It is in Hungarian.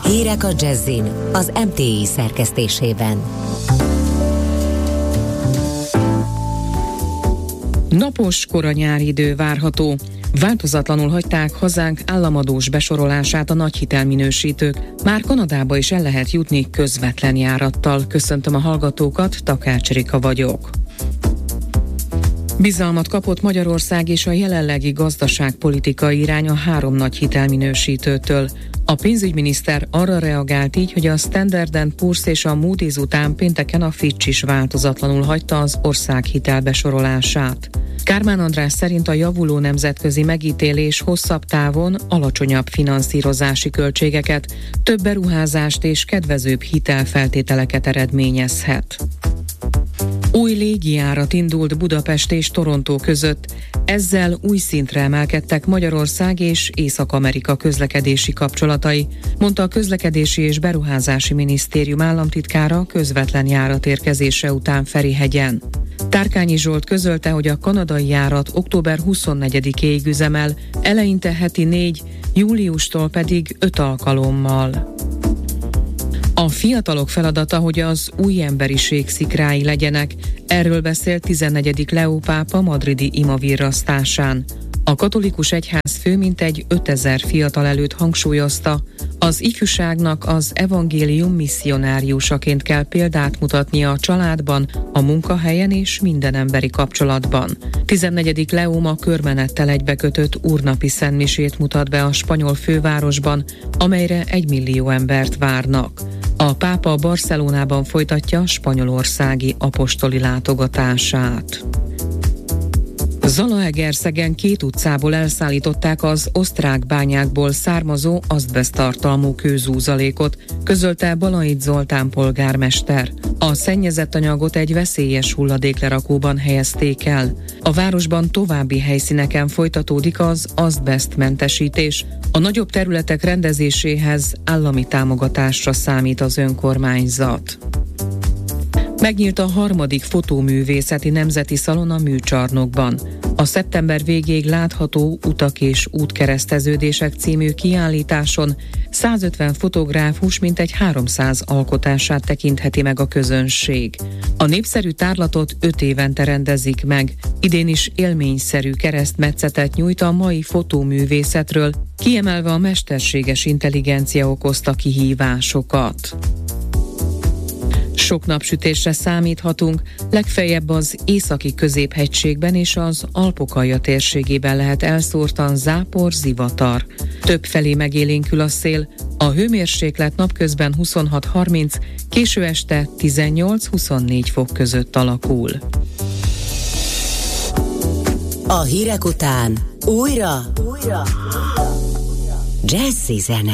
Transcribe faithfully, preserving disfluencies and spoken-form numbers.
Hírek a Jazzin az em té i szerkesztésében. Napos, kora nyári idő várható. Változatlanul hagyták hazánk államadós besorolását a nagy hitelminősítők. Már Kanadába is el lehet jutni közvetlen járattal. Köszöntöm a hallgatókat, Takács Rika vagyok. Bizalmat kapott Magyarország és a jelenlegi gazdaságpolitikai irány a három nagy hitelminősítőtől. A pénzügyminiszter arra reagált így, hogy a Standard and Poor's és a Moody's után pénteken a Fitch is változatlanul hagyta az ország hitelbesorolását. Kármán András szerint a javuló nemzetközi megítélés hosszabb távon alacsonyabb finanszírozási költségeket, több beruházást és kedvezőbb hitelfeltételeket eredményezhet. Új légijárat indult Budapest és Torontó között. Ezzel új szintre emelkedtek Magyarország és Észak-Amerika közlekedési kapcsolatai, mondta a Közlekedési és Beruházási Minisztérium államtitkára közvetlen járat érkezése után Ferihegyen. Tárkányi Zsolt közölte, hogy a kanadai járat október huszonnegyedikéig üzemel, eleinte heti négy, júliustól pedig öt alkalommal. A fiatalok feladata, hogy az új emberiség szikrái legyenek, erről beszélt tizennegyedik Leó pápa madridi imavirrasztásán. A katolikus egyház fő mintegy ötezer fiatal előtt hangsúlyozta, az ifjúságnak az evangélium misszionáriusaként kell példát mutatnia a családban, a munkahelyen és minden emberi kapcsolatban. tizennegyedik Leó ma körmenettel egybekötött úrnapi szentmisét mutat be a spanyol fővárosban, amelyre egy millió embert várnak. A pápa Barcelonában folytatja spanyolországi apostoli látogatását. Zalaegerszegen két utcából elszállították az osztrák bányákból származó azbeszttartalmú kőzúzalékot, közölte Balait Zoltán polgármester. A szennyezett anyagot egy veszélyes hulladéklerakóban helyezték el. A városban további helyszíneken folytatódik az azbesztmentesítés. A nagyobb területek rendezéséhez állami támogatásra számít az önkormányzat. Megnyílt a harmadik fotóművészeti nemzeti szalon a műcsarnokban. A szeptember végéig látható Utak és útkereszteződések című kiállításon százötven fotográfus mintegy háromszáz alkotását tekintheti meg a közönség. A népszerű tárlatot öt évente rendezik meg. Idén is élményszerű keresztmetszetet nyújt a mai fotóművészetről, kiemelve a mesterséges intelligencia okozta kihívásokat. Sok napsütésre számíthatunk, legfeljebb az északi középhegységben és az Alpokalja térségében lehet elszórtan zápor, zivatar. Többfelé megélénkül a szél, a hőmérséklet napközben huszonhat harminc, késő este tizennyolc-huszonnégy fok között alakul. A hírek után újra, újra. Jazzy zene.